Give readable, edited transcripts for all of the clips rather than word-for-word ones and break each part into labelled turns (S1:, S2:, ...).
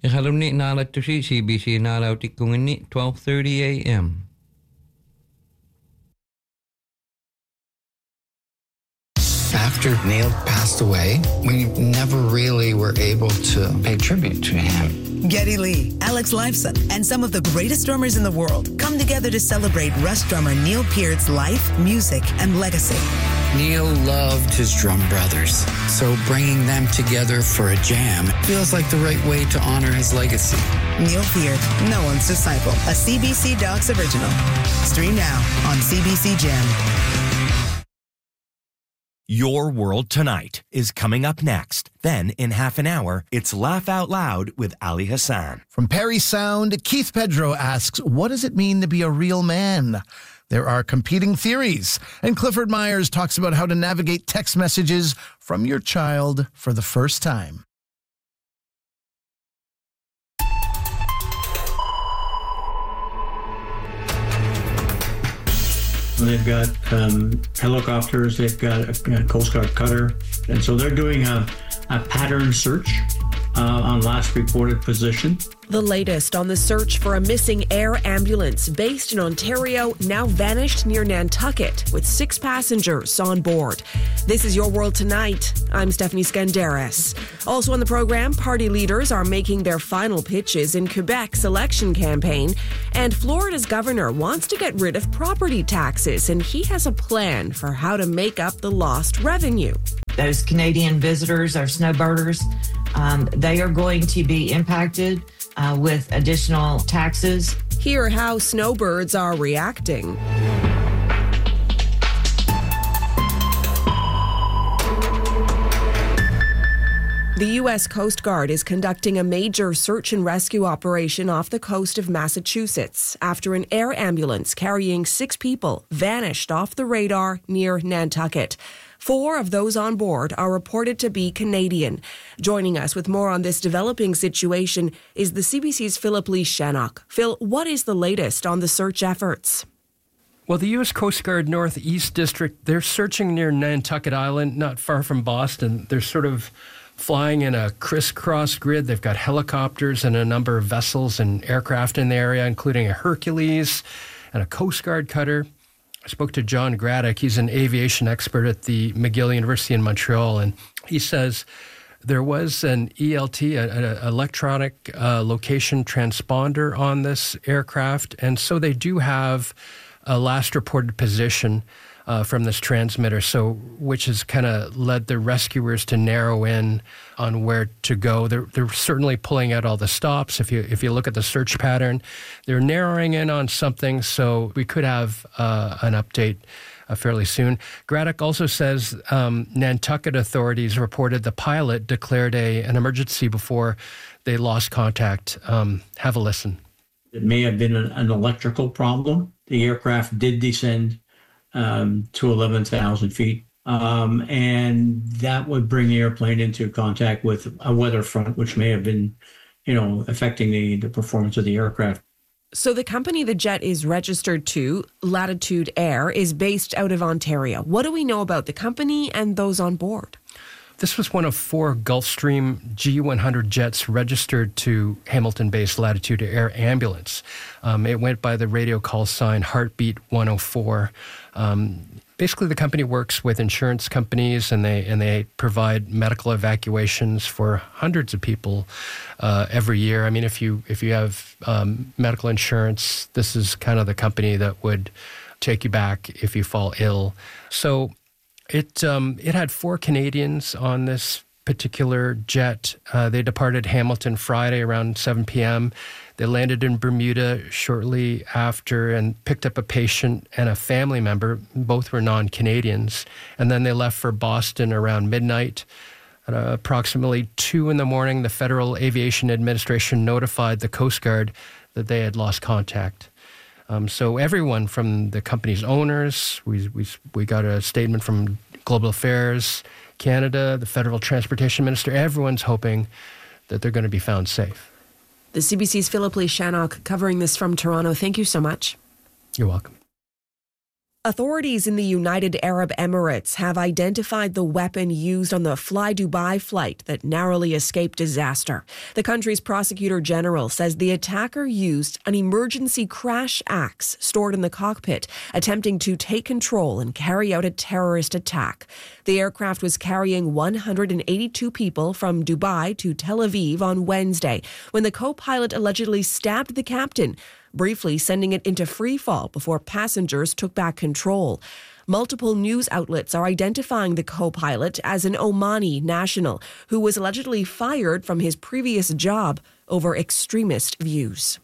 S1: Ikalumni nalat to si CBC nalautik kung ini 12:30 a.m.
S2: After Neil passed away, we never really were able to pay tribute to him.
S3: Geddy Lee, Alex Lifeson, and some of the greatest drummers in the world come together to celebrate Rush drummer Neil Peart's life, music, and legacy.
S2: Neil loved his drum brothers, so bringing them together for a jam feels like the right way to honor his legacy.
S3: Neil Peart, No One's Disciple, a CBC Docs original. Stream now on CBC Gem.
S4: Your World Tonight is coming up next. Then, in half an hour, it's Laugh Out Loud with Ali Hassan.
S5: From Parry Sound, Keith Pedro asks, what does it mean to be a real man? There are competing theories, and Clifford Myers talks about how to navigate text messages from your child for the first time.
S6: They've got helicopters, they've got a Coast Guard cutter, and so they're doing a pattern search on last reported position.
S7: The latest on the search for a missing air ambulance based in Ontario, now vanished near Nantucket with 6 passengers on board. This is Your World Tonight. I'm Stephanie Skandaris. Also on the program, party leaders are making their final pitches in Quebec's election campaign, and Florida's governor wants to get rid of property taxes, and he has a plan for how to make up the lost revenue.
S8: Those Canadian visitors, our snowbirders, they are going to be impacted with additional taxes.
S7: Hear how snowbirds are reacting. The U.S. Coast Guard is conducting a major search and rescue operation off the coast of Massachusetts after an air ambulance carrying 6 people vanished off the radar near Nantucket. 4 of those on board are reported to be Canadian. Joining us with more on this developing situation is the CBC's Philip Lee Shannock. Phil, what is the latest on the search efforts?
S9: Well, the U.S. Coast Guard Northeast District, they're searching near Nantucket Island, not far from Boston. They're sort of flying in a crisscross grid. They've got helicopters and a number of vessels and aircraft in the area, including a Hercules and a Coast Guard cutter. I spoke to John Graddick. He's an aviation expert at the McGill University in Montreal, and he says there was an ELT, an electronic location transponder on this aircraft, and so they do have a last reported position from this transmitter, so which has kind of led the rescuers to narrow in on where to go. They're certainly pulling out all the stops. If you look at the search pattern, they're narrowing in on something, so we could have an update fairly soon. Graddick also says Nantucket authorities reported the pilot declared an emergency before they lost contact. Have a listen.
S6: It may have been an electrical problem. The aircraft did descend to 11,000 feet. And that would bring the airplane into contact with a weather front, which may have been, affecting the performance of the aircraft.
S7: So the company the jet is registered to, Latitude Air, is based out of Ontario. What do we know about the company and those on board?
S9: This was one of 4 Gulfstream G100 jets registered to Hamilton-based Latitude Air Ambulance. It went by the radio call sign Heartbeat 104. Basically, the company works with insurance companies, and they provide medical evacuations for hundreds of people every year. I mean, if you have medical insurance, this is kind of the company that would take you back if you fall ill. So it had 4 Canadians on this particular jet. They departed Hamilton Friday around 7 p.m. They landed in Bermuda shortly after and picked up a patient and a family member. Both were non-Canadians. And then they left for Boston around midnight. At approximately 2 in the morning, the Federal Aviation Administration notified the Coast Guard that they had lost contact. So everyone from the company's owners, we got a statement from Global Affairs Canada, the Federal Transportation Minister, everyone's hoping that they're going to be found safe.
S7: The CBC's Philip Lee Shannock covering this from Toronto. Thank you so much.
S9: You're welcome.
S7: Authorities in the United Arab Emirates have identified the weapon used on the Fly Dubai flight that narrowly escaped disaster. The country's prosecutor general says the attacker used an emergency crash axe stored in the cockpit, attempting to take control and carry out a terrorist attack. The aircraft was carrying 182 people from Dubai to Tel Aviv on Wednesday when the co-pilot allegedly stabbed the captain, briefly sending it into free fall before passengers took back control. Multiple news outlets are identifying the co-pilot as an Omani national who was allegedly fired from his previous job over extremist views.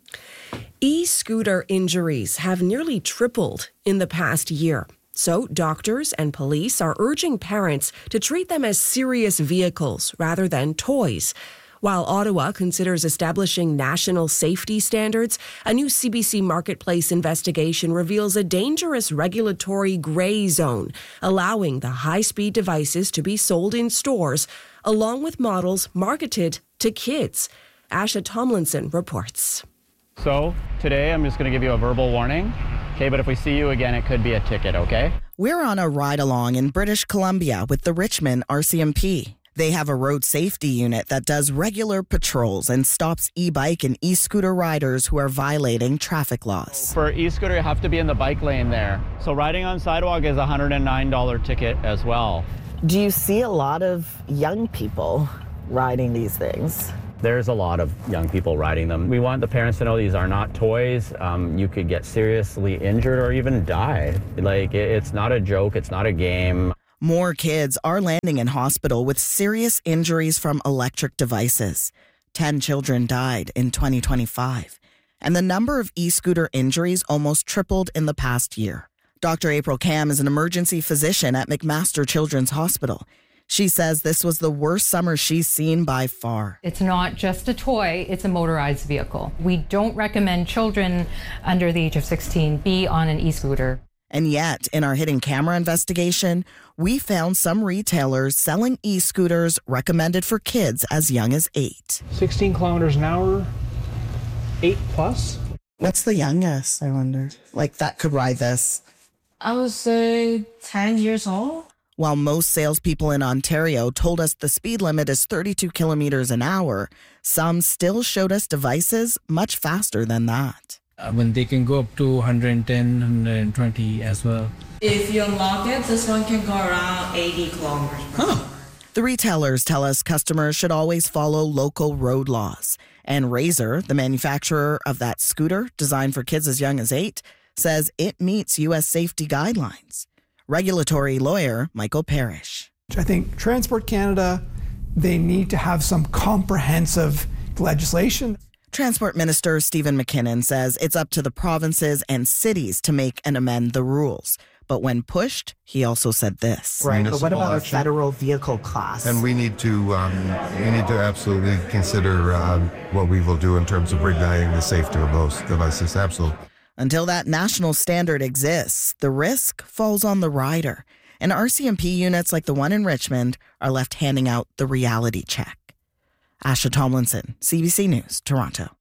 S7: E-scooter injuries have nearly tripled in the past year. So doctors and police are urging parents to treat them as serious vehicles rather than toys. While Ottawa considers establishing national safety standards, a new CBC Marketplace investigation reveals a dangerous regulatory gray zone, allowing the high-speed devices to be sold in stores, along with models marketed to kids. Asha Tomlinson reports.
S10: So today I'm just going to give you a verbal warning. Okay, but if we see you again, it could be a ticket, okay?
S11: We're on a ride-along in British Columbia with the Richmond RCMP. They have a road safety unit that does regular patrols and stops e-bike and e-scooter riders who are violating traffic laws.
S10: For e-scooter, you have to be in the bike lane there. So riding on sidewalk is a $109 ticket as well.
S11: Do you see a lot of young people riding these things?
S10: There's a lot of young people riding them. We want the parents to know these are not toys. You could get seriously injured or even die. It's not a joke. It's not a game.
S11: More kids are landing in hospital with serious injuries from electric devices. 10 children died in 2025, and the number of e-scooter injuries almost tripled in the past year. Dr. April Cam is an emergency physician at McMaster Children's Hospital. She says this was the worst summer she's seen by far.
S12: It's not just a toy, it's a motorized vehicle. We don't recommend children under the age of 16 be on an e-scooter.
S11: And yet, in our hidden camera investigation, we found some retailers selling e-scooters recommended for kids as young as 8.
S13: 16 kilometers an hour, 8 plus.
S11: What's the youngest, I wonder? That could ride this.
S14: I would say 10 years old.
S11: While most salespeople in Ontario told us the speed limit is 32 kilometers an hour, some still showed us devices much faster than that.
S13: When they can go up to 110, 120 as well.
S14: If you unlock it, this one can go around 80 kilometers per hour.
S11: The retailers tell us customers should always follow local road laws. And Razor, the manufacturer of that scooter designed for kids as young as 8, says it meets U.S. safety guidelines. Regulatory lawyer Michael Parrish.
S15: I think Transport Canada, they need to have some comprehensive legislation.
S11: Transport Minister Stephen McKinnon says it's up to the provinces and cities to make and amend the rules. But when pushed, he also said this.
S16: Right, but what about a federal vehicle class?
S17: And we need to absolutely consider what we will do in terms of regulating the safety of those devices. Absolutely.
S11: Until that national standard exists, the risk falls on the rider. And RCMP units like the one in Richmond are left handing out the reality check. Asha Tomlinson, CBC News, Toronto.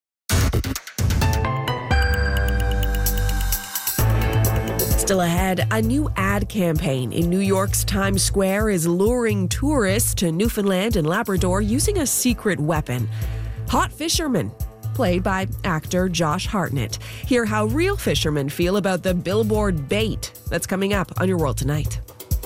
S7: Still ahead, a new ad campaign in New York's Times Square is luring tourists to Newfoundland and Labrador using a secret weapon. Hot fishermen, played by actor Josh Hartnett. Hear how real fishermen feel about the billboard bait. That's coming up on Your World Tonight.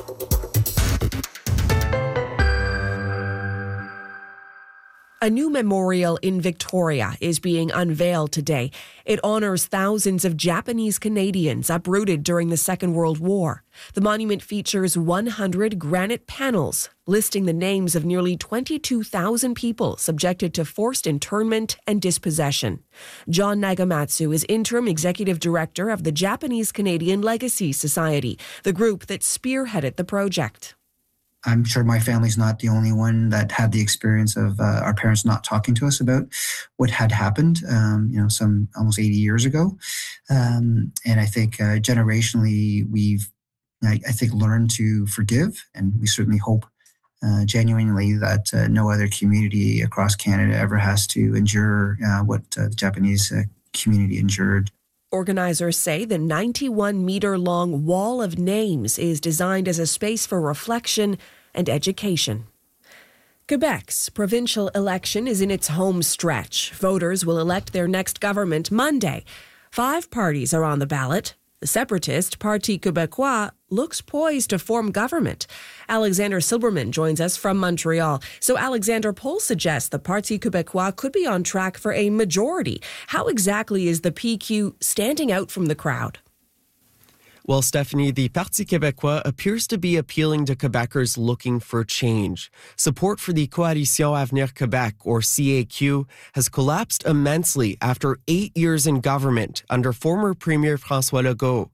S7: A new memorial in Victoria is being unveiled today. It honors thousands of Japanese Canadians uprooted during the Second World War. The monument features 100 granite panels listing the names of nearly 22,000 people subjected to forced internment and dispossession. John Nagamatsu is interim executive director of the Japanese Canadian Legacy Society, the group that spearheaded the project.
S18: I'm sure my family's not the only one that had the experience of our parents not talking to us about what had happened, some almost 80 years ago. And I think generationally, we've, I think, learned to forgive. And we certainly hope genuinely that no other community across Canada ever has to endure what the Japanese community endured.
S7: Organizers say the 91-meter-long wall of names is designed as a space for reflection and education. Quebec's provincial election is in its home stretch. Voters will elect their next government Monday. 5 parties are on the ballot. The separatist Parti Québécois looks poised to form government. Alexander Silberman joins us from Montreal. So, Alexander, polls suggest the Parti Québécois could be on track for a majority. How exactly is the PQ standing out from the crowd?
S19: Well, Stephanie, the Parti Québécois appears to be appealing to Quebecers looking for change. Support for the Coalition Avenir Québec, or CAQ, has collapsed immensely after 8 years in government under former Premier François Legault.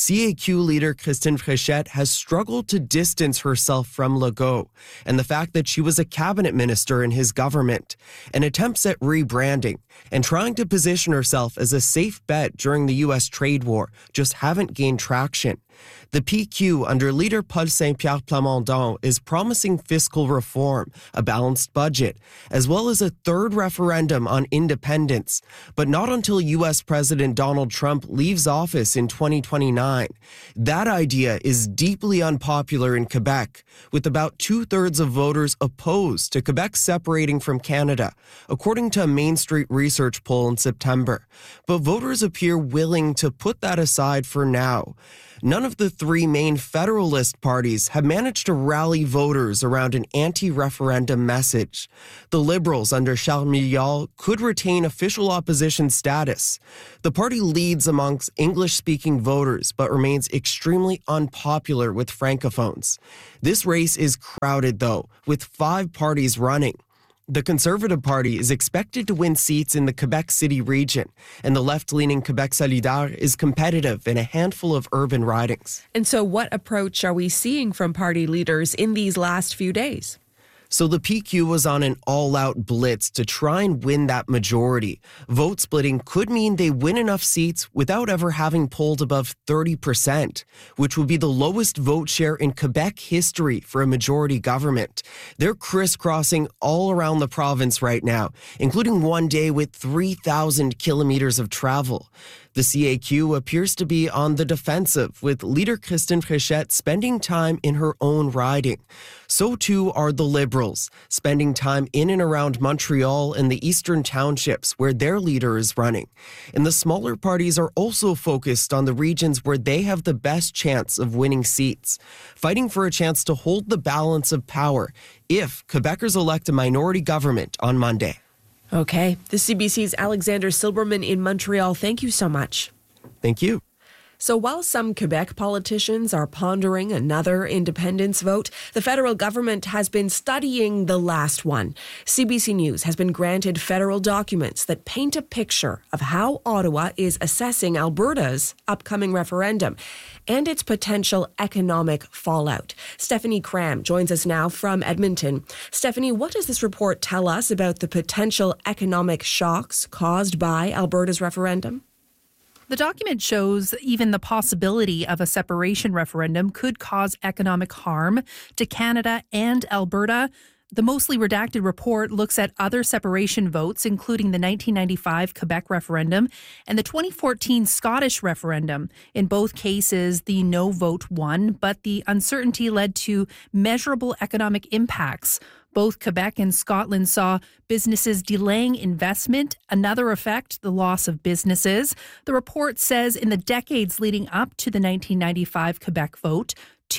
S19: CAQ leader Christine Fréchette has struggled to distance herself from Legault and the fact that she was a cabinet minister in his government, and attempts at rebranding and trying to position herself as a safe bet during the U.S. trade war just haven't gained traction. The PQ, under leader Paul Saint-Pierre Plamondon, is promising fiscal reform, a balanced budget, as well as a third referendum on independence, but not until U.S. President Donald Trump leaves office in 2029. That idea is deeply unpopular in Quebec, with about 2/3 of voters opposed to Quebec separating from Canada, according to a Main Street research poll in September. But voters appear willing to put that aside for now. None of the 3 main Federalist parties have managed to rally voters around an anti-referendum message. The Liberals under Charles Milliard could retain official opposition status. The party leads amongst English-speaking voters but remains extremely unpopular with Francophones. This race is crowded, though, with 5 parties running. The Conservative Party is expected to win seats in the Quebec City region, and the left-leaning Quebec Solidaire is competitive in a handful of urban ridings.
S7: And so what approach are we seeing from party leaders in these last few days?
S19: So the PQ was on an all-out blitz to try and win that majority. Vote splitting could mean they win enough seats without ever having polled above 30%, which would be the lowest vote share in Quebec history for a majority government. They're crisscrossing all around the province right now, including one day with 3,000 kilometers of travel. The CAQ appears to be on the defensive, with leader Christine Fréchette spending time in her own riding. So too are the Liberals, spending time in and around Montreal and the eastern townships where their leader is running. And the smaller parties are also focused on the regions where they have the best chance of winning seats, fighting for a chance to hold the balance of power if Quebecers elect a minority government on Monday.
S7: Okay. The CBC's Alexander Silberman in Montreal. Thank you so much.
S19: Thank you.
S7: So while some Quebec politicians are pondering another independence vote, the federal government has been studying the last one. CBC News has been granted federal documents that paint a picture of how Ottawa is assessing Alberta's upcoming referendum and its potential economic fallout. Stephanie Cram joins us now from Edmonton. Stephanie, what does this report tell us about the potential economic shocks caused by Alberta's referendum?
S20: The document shows even the possibility of a separation referendum could cause economic harm to Canada and Alberta. The mostly redacted report looks at other separation votes, including the 1995 Quebec referendum and the 2014 Scottish referendum. In both cases, the no vote won, but the uncertainty led to measurable economic impacts. Both Quebec and Scotland saw businesses delaying investment. Another effect, the loss of businesses. The report says in the decades leading up to the 1995 Quebec vote,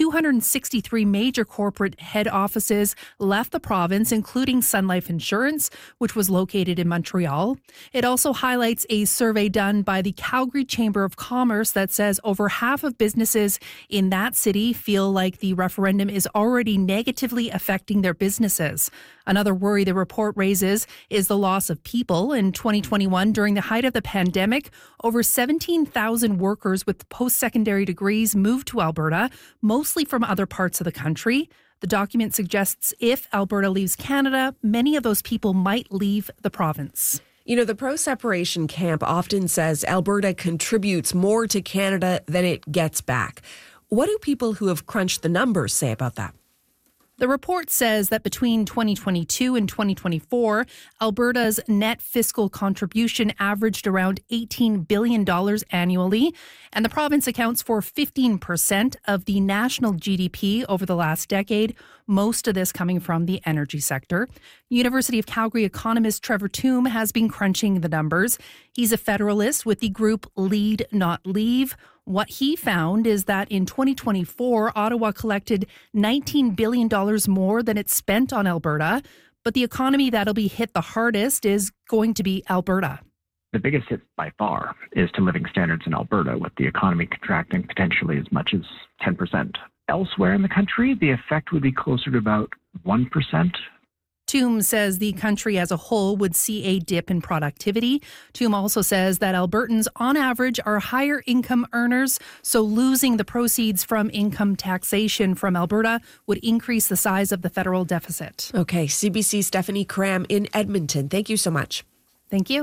S20: 263 major corporate head offices left the province, including Sun Life Insurance, which was located in Montreal. It also highlights a survey done by the Calgary Chamber of Commerce that says over half of businesses in that city feel like the referendum is already negatively affecting their businesses. Another worry the report raises is the loss of people. In 2021, during the height of the pandemic, over 17,000 workers with post-secondary degrees moved to Alberta, mostly from other parts of the country. The document suggests if Alberta leaves Canada, many of those people might leave the province.
S7: You know, the pro-separation camp often says Alberta contributes more to Canada than it gets back. What do people who have crunched the numbers say about that?
S20: The report says that between 2022 and 2024, Alberta's net fiscal contribution averaged around $18 billion annually, and the province accounts for 15% of the national GDP over the last decade, most of this coming from the energy sector. University of Calgary economist Trevor Tombe has been crunching the numbers. He's a federalist with the group Lead Not Leave. What he found is that in 2024, Ottawa collected $19 billion more than it spent on Alberta, but the economy that'll be hit the hardest is going to be Alberta.
S21: The biggest hit by far is to living standards in Alberta, with the economy contracting potentially as much as 10%. Elsewhere in the country, the effect would be closer to about 1%.
S20: Tombe says the country as a whole would see a dip in productivity. Tombe also says that Albertans, on average, are higher income earners, so losing the proceeds from income taxation from Alberta would increase the size of the federal deficit.
S7: Okay, CBC's Stephanie Cram in Edmonton. Thank you so much.
S20: Thank you.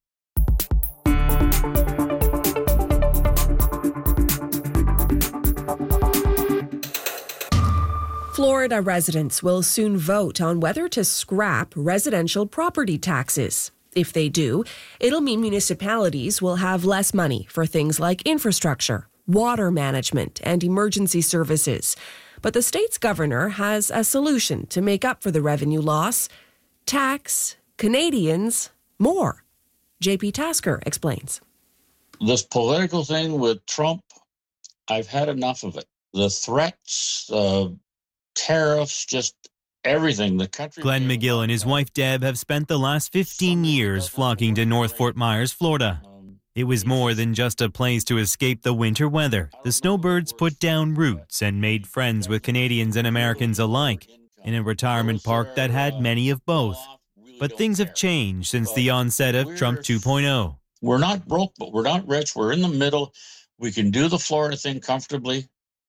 S7: Florida residents will soon vote on whether to scrap residential property taxes. If they do, it'll mean municipalities will have less money for things like infrastructure, water management, and emergency services. But the state's governor has a solution to make up for the revenue loss: tax Canadians more. JP Tasker explains.
S22: This political thing with Trump, I've had enough of it. The threats, tariffs, just everything. The country.
S23: Glenn McGill and his wife Deb have spent the last 15 years flocking to North Fort Myers, Florida. It was more than just a place to escape the winter weather. The snowbirds put down roots and made friends with Canadians and Americans alike in a retirement park that had many of both. But things have changed since the onset of Trump 2.0.
S22: We're not broke, but we're not rich. We're in the middle. We can do the Florida thing comfortably,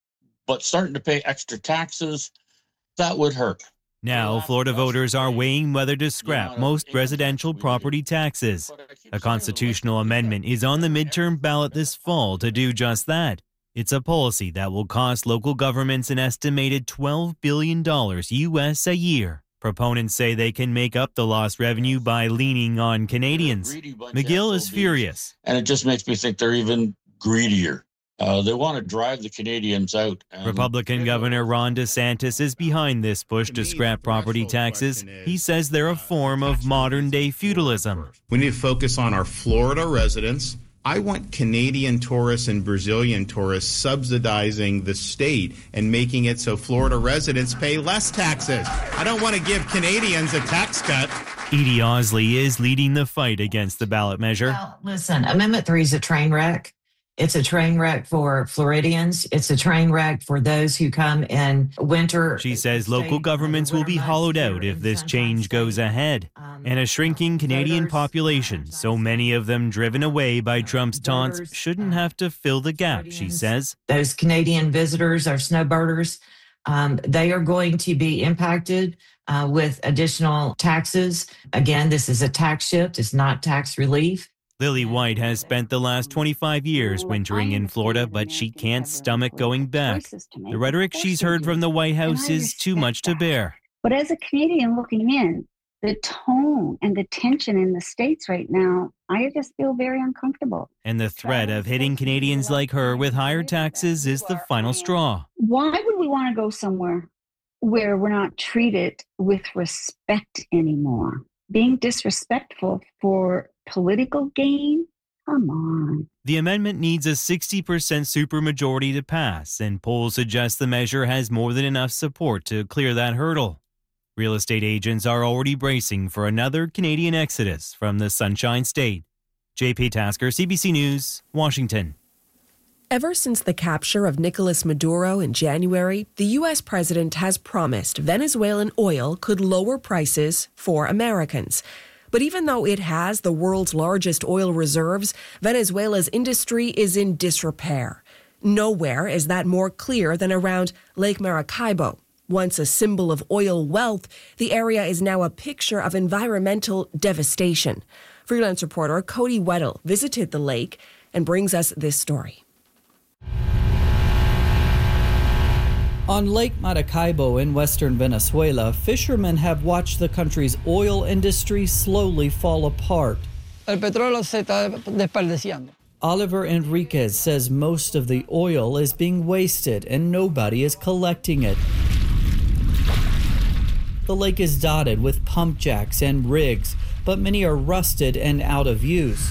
S22: but starting to pay extra taxes, that would hurt.
S23: Now, Florida voters are weighing whether to scrap most residential property taxes. A constitutional amendment is on the midterm ballot this fall to do just that. It's a policy that will cost local governments an estimated $12 billion U.S. a year. Proponents say they can make up the lost revenue by leaning on Canadians. McGill is furious.
S22: And it just makes me think they're even greedier. They want to drive the Canadians out.
S23: Republican Governor Ron DeSantis is behind this push to scrap property taxes. He says they're a form of modern-day feudalism.
S24: We need to focus on our Florida residents. I want Canadian tourists and Brazilian tourists subsidizing the state and making it so Florida residents pay less taxes. I don't want to give Canadians a tax cut.
S23: Edie Osley is leading the fight against the ballot measure.
S8: Well, listen, Amendment 3 is a train wreck. It's a train wreck for Floridians. It's a train wreck for those who come in winter.
S23: She says local governments will be hollowed out if this change goes ahead. And a shrinking Canadian population, so many of them driven away by Trump's taunts, shouldn't have to fill the gap, she says.
S8: Those Canadian visitors, our snowbirders, they are going to be impacted with additional taxes. Again, this is a tax shift. It's not tax relief.
S23: Lily White has spent the last 25 years wintering in Florida, but she can't stomach going back. The rhetoric she's heard from the White House is too much to bear.
S25: But as a Canadian looking in, the tone and the tension in the States right now, I just feel very uncomfortable.
S23: And the threat of hitting Canadians like her with higher taxes is the final straw.
S25: Why would we want to go somewhere where we're not treated with respect anymore? Being disrespectful for political gain? Come on.
S23: The amendment needs a 60% supermajority to pass, and polls suggest the measure has more than enough support to clear that hurdle. Real estate agents are already bracing for another Canadian exodus from the Sunshine State. JP Tasker, CBC News, Washington.
S7: Ever since the capture of Nicolas Maduro in January, the U.S. president has promised Venezuelan oil could lower prices for Americans. But even though it has the world's largest oil reserves, Venezuela's industry is in disrepair. Nowhere is that more clear than around Lake Maracaibo. Once a symbol of oil wealth, the area is now a picture of environmental devastation. Freelance reporter Cody Weddle visited the lake and brings us this story.
S1: On Lake Maracaibo in western Venezuela, fishermen have watched the country's oil industry slowly fall apart.
S2: El petróleo se está desperdiciando.
S1: Oliver Enriquez says most of the oil is being wasted and nobody is collecting it. The lake is dotted with pump jacks and rigs, but many are rusted and out of use.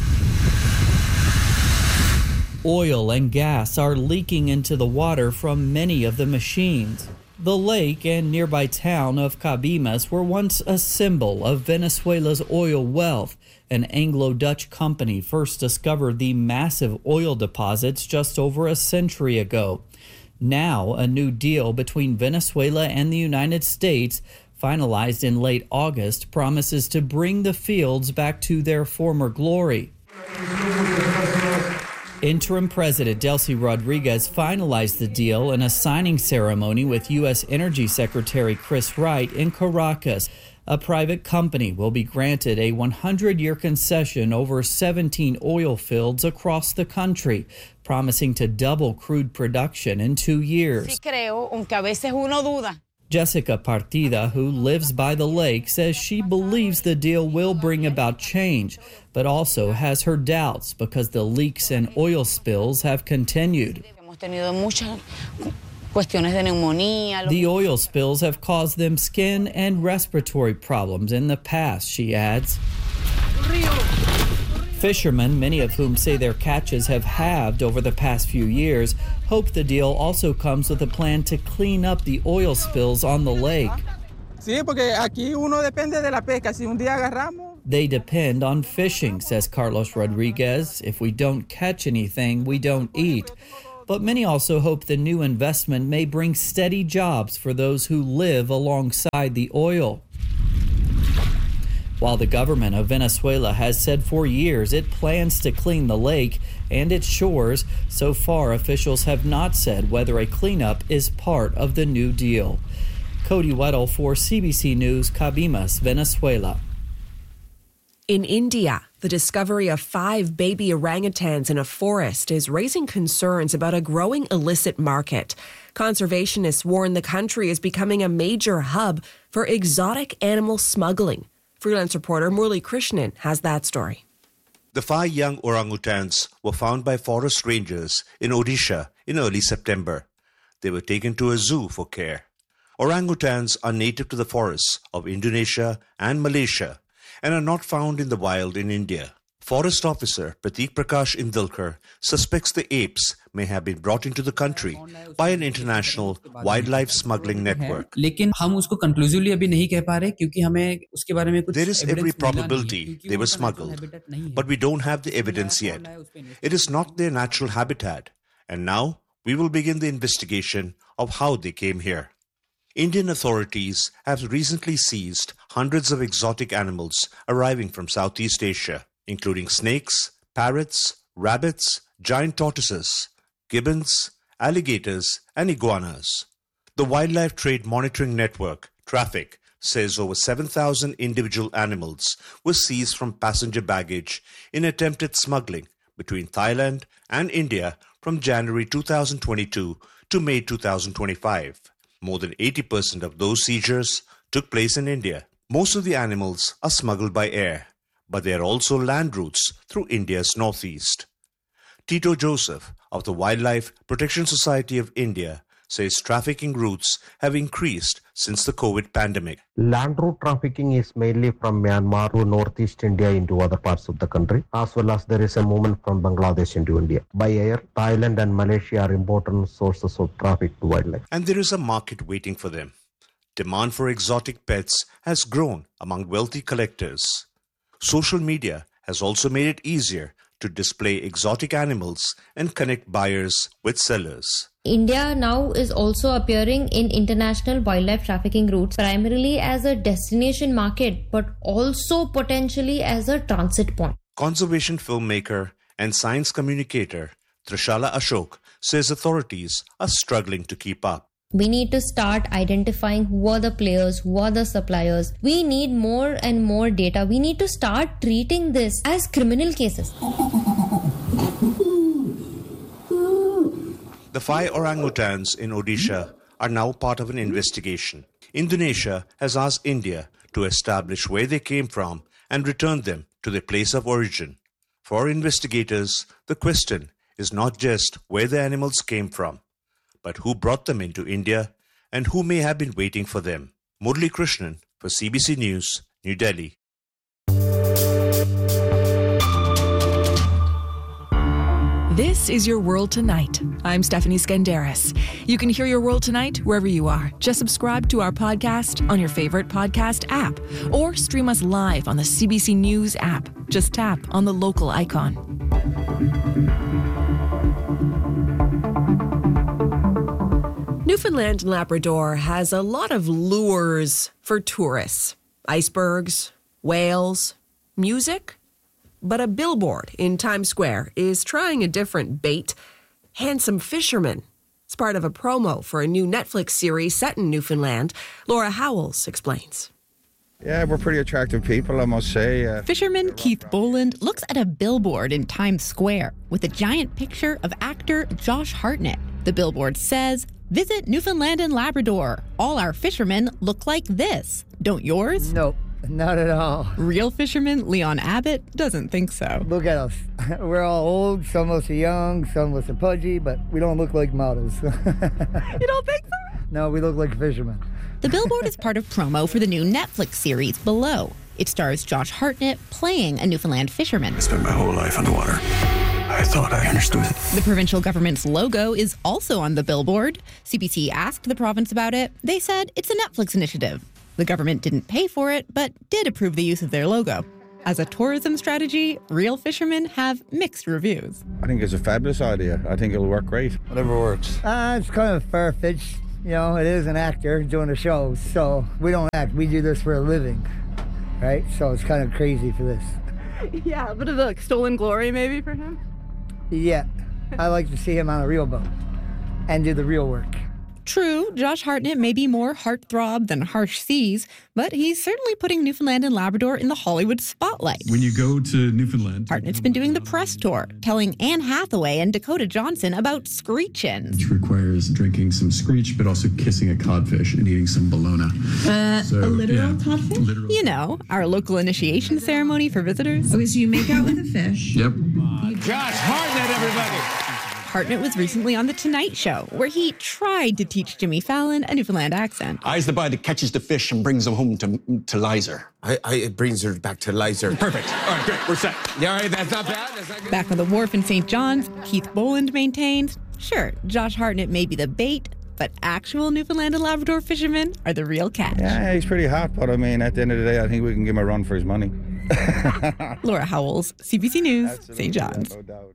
S1: Oil and gas are leaking into the water from many of the machines. The lake and nearby town of Cabimas were once a symbol of Venezuela's oil wealth. An Anglo-Dutch company first discovered the massive oil deposits just over a century ago. Now, a new deal between Venezuela and the United States, finalized in late August, promises to bring the fields back to their former glory. Interim President Delcy Rodriguez finalized the deal in a signing ceremony with U.S. Energy Secretary Chris Wright in Caracas. A private company will be granted a 100-year concession over 17 oil fields across the country, promising to double crude production in 2 years. Jessica Partida, who lives by the lake, says she believes the deal will bring about change, but also has her doubts because the leaks and oil spills have continued. The oil spills have caused them skin and respiratory problems in the past, she adds. Fishermen, many of whom say their catches have halved over the past few years, hope the deal also comes with a plan to clean up the oil spills on the lake. They depend on fishing, says Carlos Rodriguez. If we don't catch anything, we don't eat. But many also hope the new investment may bring steady jobs for those who live alongside the oil. While the government of Venezuela has said for years it plans to clean the lake and its shores, so far officials have not said whether a cleanup is part of the new deal. Cody Weddle for CBC News, Cabimas, Venezuela.
S7: In India, the discovery of 5 baby orangutans in a forest is raising concerns about a growing illicit market. Conservationists warn the country is becoming a major hub for exotic animal smuggling. Freelance reporter Murli Krishnan has that story.
S3: The 5 young orangutans were found by forest rangers in Odisha in early September. They were taken to a zoo for care. Orangutans are native to the forests of Indonesia and Malaysia and are not found in the wild in India. Forest officer Pratik Prakash Indulkar suspects the apes may have been brought into the country by an international wildlife smuggling network. There is every probability they were smuggled, but we don't have the evidence yet. It is not their natural habitat, and now we will begin the investigation of how they came here. Indian authorities have recently seized hundreds of exotic animals arriving from Southeast Asia, including snakes, parrots, rabbits, giant tortoises, gibbons, alligators, and iguanas. The Wildlife Trade Monitoring Network, TRAFFIC, says over 7,000 individual animals were seized from passenger baggage in attempted smuggling between Thailand and India from January 2022 to May 2025. More than 80% of those seizures took place in India. Most of the animals are smuggled by air, but there are also land routes through India's northeast. Tito Joseph of the Wildlife Protection Society of India says trafficking routes have increased since the COVID pandemic.
S4: Land route trafficking is mainly from Myanmar to northeast India into other parts of the country, as well as there is a movement from Bangladesh into India. By air, Thailand and Malaysia are important sources of traffic to wildlife.
S3: And there is a market waiting for them. Demand for exotic pets has grown among wealthy collectors. Social media has also made it easier to display exotic animals and connect buyers with sellers.
S5: India now is also appearing in international wildlife trafficking routes, primarily as a destination market, but also potentially as a transit point.
S3: Conservation filmmaker and science communicator Trishala Ashok says authorities are struggling to keep up.
S5: We need to start identifying who are the players, who are the suppliers. We need more and more data. We need to start treating this as criminal cases.
S3: The 5 orangutans in Odisha are now part of an investigation. Indonesia has asked India to establish where they came from and return them to their place of origin. For investigators, the question is not just where the animals came from, but who brought them into India and who may have been waiting for them. Murali Krishnan for CBC News, New Delhi.
S7: This is Your World Tonight. I'm Stephanie Skandaris. You can hear Your World Tonight wherever you are. Just subscribe to our podcast on your favorite podcast app or stream us live on the CBC News app. Just tap on the local icon. Newfoundland and Labrador has a lot of lures for tourists. Icebergs, whales, music. But a billboard in Times Square is trying a different bait. Handsome Fisherman. It's part of a promo for a new Netflix series set in Newfoundland. Laura Howells explains.
S6: Yeah, we're pretty attractive people, I must say.
S9: Fisherman Keith Boland looks at a billboard in Times Square with a giant picture of actor Josh Hartnett. The billboard says, "Visit Newfoundland and Labrador. All our fishermen look like this. Don't yours?"
S10: Nope. Not at all.
S9: Real fisherman Leon Abbott doesn't think so.
S10: Look at us. We're all old, some of us are young, some of us are pudgy, but we don't look like models.
S9: You don't think so?
S10: No, we look like fishermen.
S9: The billboard is part of promo for the new Netflix series Below. It stars Josh Hartnett playing a Newfoundland fisherman.
S12: I spent my whole life underwater. I thought I understood it.
S9: The provincial government's logo is also on the billboard. CBC asked the province about it. They said it's a Netflix initiative. The government didn't pay for it, but did approve the use of their logo. As a tourism strategy, Real Fishermen have mixed reviews.
S6: I think it's a fabulous idea. I think it'll work great.
S12: Whatever works.
S10: It's kind of far-fetched. You know, it is an actor doing a show, so we don't act. We do this for a living, right? So it's kind of crazy for this.
S9: Yeah, a bit of the stolen glory maybe for him?
S10: Yeah, I like to see him on a real boat and do the real work.
S9: True, Josh Hartnett may be more heartthrob than Harsh Seas, but he's certainly putting Newfoundland and Labrador in the Hollywood spotlight.
S13: When you go to Newfoundland...
S9: Hartnett's been doing the press tour, telling Anne Hathaway and Dakota Johnson about screechin'.
S13: Which requires drinking some screech, but also kissing a codfish and eating some bologna.
S9: A literal codfish?
S13: Literal.
S9: You know, our local initiation ceremony for visitors.
S26: Okay, so you make out with a fish.
S13: Yep.
S26: Josh Hartnett, everybody!
S9: Hartnett was recently on The Tonight Show, where he tried to teach Jimmy Fallon a Newfoundland accent.
S26: I's the boy that catches the fish and brings them home to Lizer.
S27: It brings her back to Lizer.
S26: Perfect. All right, great. We're set.
S27: Yeah, all right, that's not bad. That's not good.
S9: Back on the wharf in St. John's, Keith Boland maintains, sure, Josh Hartnett may be the bait, but actual Newfoundland and Labrador fishermen are the real catch.
S6: Yeah, he's pretty hot, but I mean, at the end of the day, I think we can give him a run for his money.
S9: Laura Howells, CBC News, St. John's.
S6: Yeah, no doubt.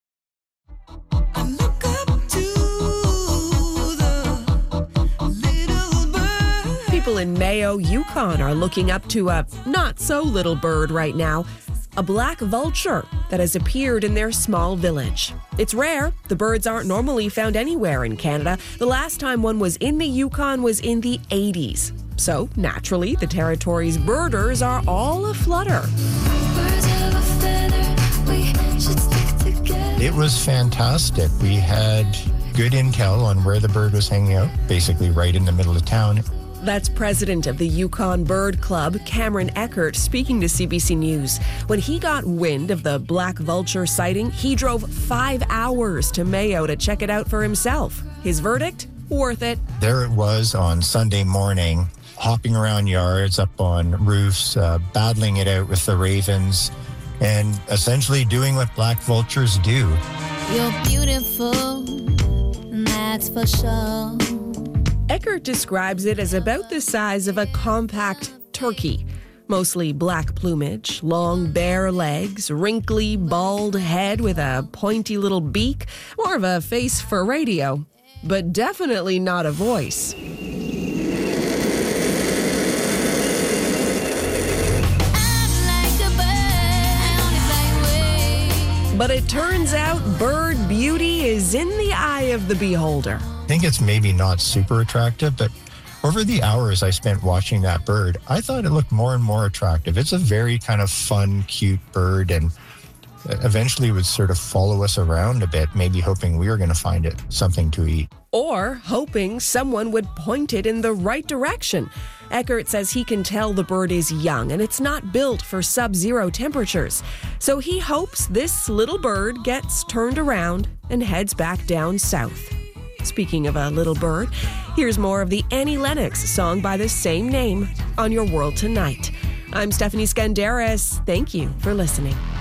S7: People in Mayo, Yukon are looking up to a not-so-little bird right now, a black vulture that has appeared in their small village. It's rare. The birds aren't normally found anywhere in Canada. The last time one was in the Yukon was in the 80s. So, naturally, the territory's birders are all aflutter.
S28: It was fantastic. We had good intel on where the bird was hanging out, basically right in the middle of town.
S7: That's president of the Yukon Bird Club, Cameron Eckert, speaking to CBC News. When he got wind of the black vulture sighting, he drove 5 hours to Mayo to check it out for himself. His verdict? Worth it.
S28: There it was on Sunday morning, hopping around yards, up on roofs, battling it out with the ravens, and essentially doing what black vultures do.
S29: You're beautiful, that's for sure.
S7: Eckert describes it as about the size of a compact turkey. Mostly black plumage, long bare legs, wrinkly bald head with a pointy little beak, more of a face for radio, but definitely not a voice. But it turns out bird beauty is in the eye of the beholder.
S28: I think it's maybe not super attractive, but over the hours I spent watching that bird, I thought it looked more and more attractive. It's a very kind of fun, cute bird, and eventually would sort of follow us around a bit, maybe hoping we were going to find it something to eat.
S7: Or hoping someone would point it in the right direction. Eckert says he can tell the bird is young and it's not built for sub-zero temperatures. So he hopes this little bird gets turned around and heads back down south. Speaking of a little bird, here's more of the Annie Lennox song by the same name on Your World Tonight. I'm Stephanie Skandaris. Thank you for listening.